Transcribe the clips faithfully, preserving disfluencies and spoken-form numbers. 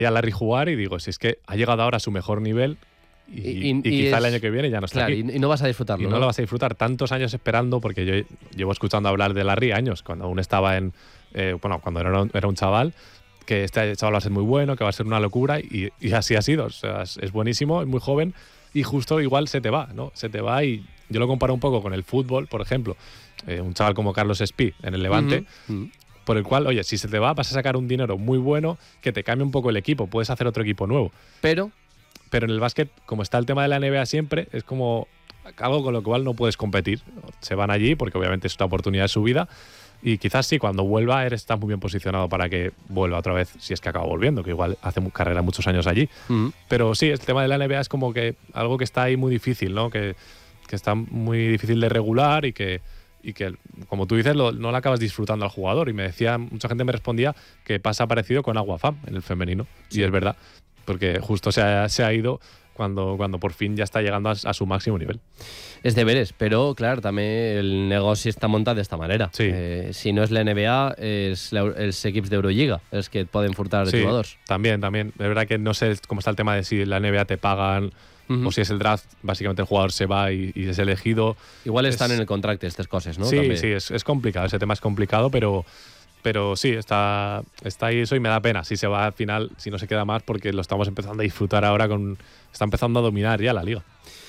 a Larry jugar y digo, si es que ha llegado ahora a su mejor nivel y, y, y, y quizá es, el año que viene ya no está claro, aquí. Y no vas a disfrutarlo. Y no, ¿no? lo vas a disfrutar tantos años esperando, porque yo llevo escuchando hablar de Larry años, cuando aún estaba en, eh, bueno, cuando era un, era un chaval, que este chaval va a ser muy bueno, que va a ser una locura, y, y así ha sido. O sea, es, es buenísimo, es muy joven, y justo igual se te va, ¿no? Se te va, y yo lo comparo un poco con el fútbol, por ejemplo. Eh, un chaval como Carlos Espí en el Levante, uh-huh. Uh-huh. por el cual, oye, si se te va, vas a sacar un dinero muy bueno que te cambie un poco el equipo, puedes hacer otro equipo nuevo. Pero, pero en el básquet, como está el tema de la N B A siempre, es como algo con lo cual no puedes competir. Se van allí porque obviamente es una oportunidad de su vida, y quizás sí, cuando vuelva, eres está muy bien posicionado para que vuelva otra vez, si es que acaba volviendo, que igual hace carrera muchos años allí. Uh-huh. Pero sí, el tema de la N B A es como que algo que está ahí muy difícil, ¿no? Que, que está muy difícil de regular y que y que, como tú dices, lo, no la acabas disfrutando al jugador. Y me decía, mucha gente me respondía que pasa parecido con Aguafam en el femenino. Sí. Y es verdad, porque justo se ha, se ha ido cuando, cuando por fin ya está llegando a, a su máximo nivel. És de veres, però, clar, també el negoci està muntat d'esta manera. Sí. Eh, si no és la N B A, és els equips d'Eurolliga els que et poden furtar sí, jugadors. También, también. Es verdad que no sé cómo está el tema de si la N B A te pagan... Uh-huh. O si es el draft, básicamente el jugador se va y, y es elegido. Igual es... están en el contrato estas cosas, ¿no? Sí, También. sí, es, es complicado. Ese tema es complicado, pero, pero sí, está, está ahí eso, y me da pena si se va al final, si no se queda más, porque lo estamos empezando a disfrutar ahora. Con Está empezando a dominar ya la liga.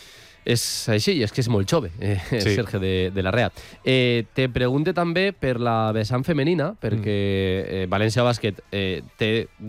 És així, i és que és molt jove, eh, sí. Sergio de, de Larrea. Eh, te pregunte també per la vessant femenina, perquè eh, València Bàsquet eh, té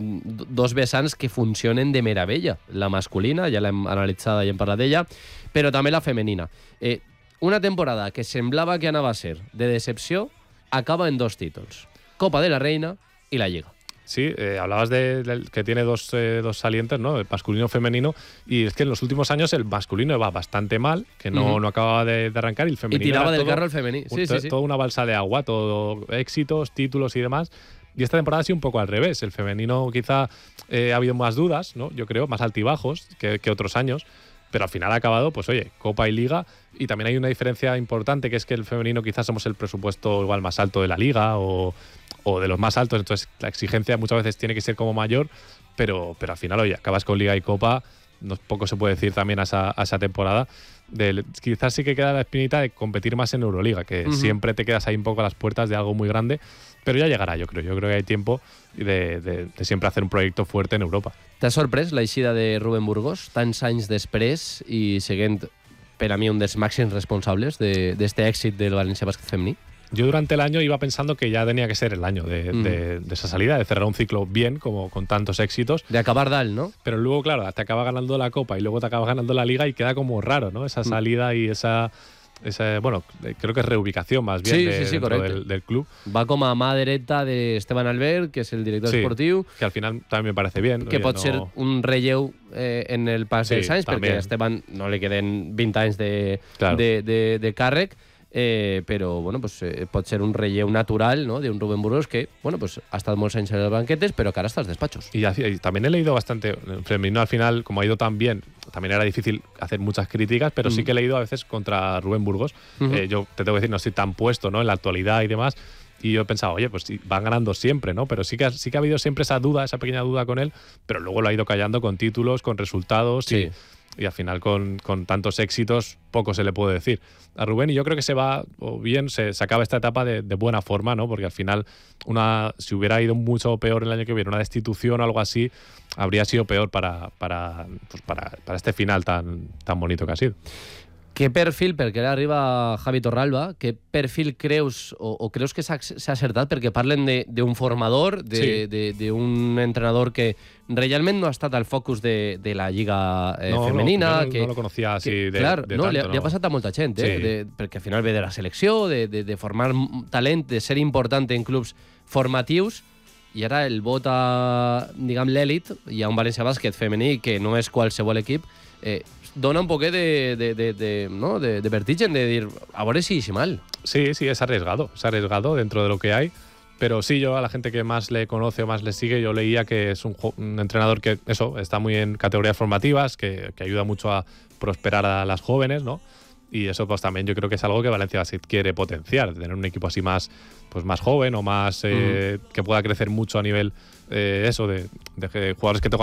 dos vessants que funcionen de meravella. La masculina, ja l'hem analitzada i hem parlat d'ella, però també la femenina. Eh, una temporada que semblava que anava a ser de decepció, acaba en dos títols. Copa de la Reina i la Lliga. Sí, eh, hablabas de, de que tiene dos, eh, dos salientes, ¿no? El masculino y femenino, y es que en los últimos años el masculino va bastante mal, que no, uh-huh. no acababa de, de arrancar, y el femenino y tiraba del todo, carro el femenino. Sí, to, sí, sí. Toda una balsa de agua, todo éxitos, títulos y demás. Y esta temporada ha sido un poco al revés. El femenino quizá eh, ha habido más dudas, ¿no? Yo creo, más altibajos que, que otros años. Pero al final ha acabado, pues oye, Copa y Liga. Y también hay una diferencia importante, que es que el femenino quizás somos el presupuesto igual más alto de la Liga o, o de los más altos. Entonces la exigencia muchas veces tiene que ser como mayor. Pero, pero al final, oye, acabas con Liga y Copa. No, poco se puede decir también a esa, a esa temporada. De, quizás sí que queda la espinita de competir más en Euroliga, que uh-huh. siempre te quedas ahí un poco a las puertas de algo muy grande. Pero ya llegará, yo creo. Yo creo que hay tiempo de, de, de siempre hacer un proyecto fuerte en Europa. T'ha sorprès l'eixida de Rubén Burgos, tants anys després, i seguint, per a mi, un dels màxims responsables d'aquest de, èxit del València Bàsquet femení? Yo durante el año iba pensando que ya tenía que ser el año de, mm. de, de esa salida, de cerrar un ciclo bien, como con tantos éxitos. De acabar dalt, ¿no? Pero luego, claro, te acaba ganando la Copa y luego te acaba ganando la Liga y queda como raro, ¿no? Esa salida mm. y esa... Esa, bueno, creo que es reubicación más bien sí, de, sí, sí, del, del club. Va com a mà dreta de Esteban Albert, que és el director sí, esportiu. Que al final también me parece bien. Que Oye, pot no... ser un relleu eh, en el pas sí, dels anys, perquè a Esteban no li queden vint anys de, claro. de, de, de càrrec. Eh, però bueno, pues, eh, pot ser un relleu natural, ¿no? d'un Rubén Burgos que bueno, pues, ha estat molts anys en els banquetes, però que ara està als despachos. Y, y también he leído bastante, el femenino al final, como ha ido tan bien, también era difícil hacer muchas críticas, pero mm. sí que he leído a veces contra Rubén Burgos. Mm-hmm. Eh, yo te tengo que decir, no estoy tan puesto, ¿no? En la actualidad y demás. Y yo he pensado, oye, pues van ganando siempre, ¿no? Pero sí que, ha, sí que ha habido siempre esa duda, esa pequeña duda con él, pero luego lo ha ido callando con títulos, con resultados sí. y, y al final con, con tantos éxitos poco se le puede decir a Rubén. Y yo creo que se va, o bien se, se acaba esta etapa de, de buena forma, ¿no? Porque al final, una si hubiera ido mucho peor el año que viene, una destitución o algo así, habría sido peor para, para, pues para, para este final tan, tan bonito que ha sido. Què perfil, perquè ara arriba Javi Torralba, què perfil creus o, o creus que s'ha acertat? Perquè parlen d'un formador, d'un sí. entrenador que realment no ha estat al focus de, de la lliga eh, no, femenina. No, que, no lo conocía así que, de, clar, de no, tanto. Li, no. li ha passat a molta gent, eh? Sí. De, perquè al final ve de la selecció, de, de, de formar talent, de ser important en clubs formatius, i ara el vot a, diguem, l'èlit, hi ha un València Bàsquet femení que no és qualsevol equip, eh, dona un poquet de, de, de, de, ¿no? de, de vertigen, de dir, a ver si es mal. Sí, sí, es arriesgado, es arriesgado dentro de lo que hay, pero sí, yo a la gente que más le conoce o más le sigue, yo leía que es un, un entrenador que, eso, está muy en categorías formativas, que, que ayuda mucho a prosperar a las jóvenes, ¿no? Y eso pues también yo creo que es algo que Valencia Basket quiere potenciar, tener un equipo así más, pues, más joven o más eh, mm. que pueda crecer mucho a nivel eh, eso, de, de jugadores que te